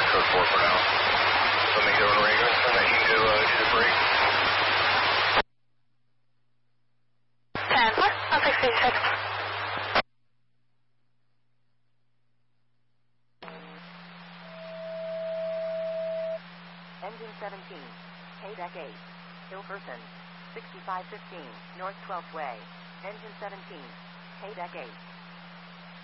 code 4 for now. Let me go and ring her and then you can go to the break. 10, 166. Engine 17, K-Deck 8, Hillperson, 6515, North 12th Way. Engine 17, K-Deck 8.